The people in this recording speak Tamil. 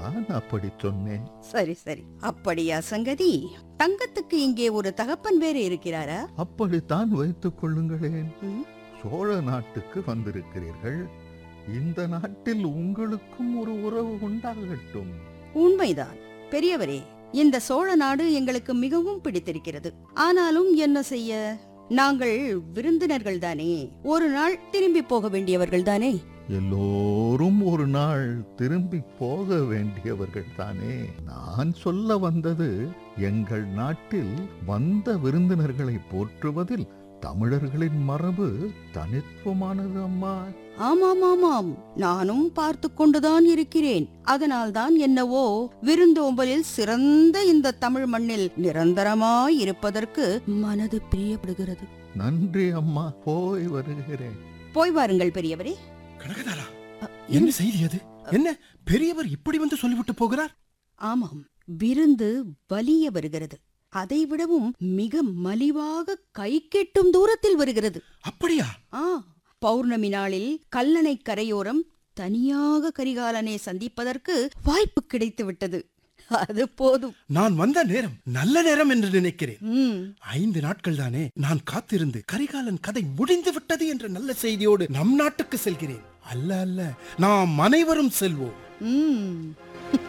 தான் அப்படி சொன்னேன். சரி சரி, அப்படியா சங்கதி? தங்கத்துக்கு இங்கே ஒரு தகப்பன் வேறு இருக்கிறாரா? அப்படித்தான் வைத்துக் கொள்ளுங்களேன். ம், சோழ நாட்டுக்கு வந்திருக்கிறீர்கள். இந்த நாட்டில் உங்களுக்கும் ஒரு உறவு உண்டாகட்டும். உண்மைதான் பெரியவரே. இந்த சோழ நாடு எங்களுக்கு மிகவும் பிடித்திருக்கிறது. ஆனாலும் என்ன செய்ய, நாங்கள் விருந்தினர்கள் தானே, ஒரு நாள் திரும்பி போக வேண்டியவர்கள் தானே. எல்லோரும் ஒரு நாள் திரும்பி போக வேண்டியவர்கள் தானே. நான் சொல்ல வந்தது, எங்கள் நாட்டில் வந்த விருந்தினர்களை போற்றுவதில் தமிழர்களின் மரபு தனித்துவமானது அம்மா. ஆமாம் ஆமாம், நானும் பார்த்து கொண்டுதான் இருக்கிறேன். அதனால்தான் என்னவோ விருந்தோம்பலில் சிறந்த இந்த தமிழ் மண்ணில் நிரந்தரமாய் இருப்பதற்கு மனது பிரியப்படுகிறது. நன்றி அம்மா, போய் வருகிறேன். போய் வாருங்கள் பெரியவரே. கனகதாரா, என்ன செய்தி அது? என்ன பெரியவர் இப்படி வந்து சொல்லிவிட்டு போகிறார்? ஆமாம், விருந்து வலிய வருகிறது. அதை விடவும் மிக மலிவாக கை கெட்டும் தூரத்தில் வருகிறது. அப்படியா? பௌர்ணமி நாளில் கல்லணை கரையோரம் தனியாக கரிகாலனை சந்திப்பதற்கு வாய்ப்பு கிடைத்து விட்டது. அது போதும். நான் வந்த நேரம் நல்ல நேரம் என்று நினைக்கிறேன். 5 நாட்கள் தானே நான் காத்திருந்து கரிகாலன் கதை முடிந்து விட்டது என்ற நல்ல செய்தியோடு நம் நாட்டுக்கு செல்கிறேன். அல்ல அல்ல, நாம் அனைவரும் செல்வோம்.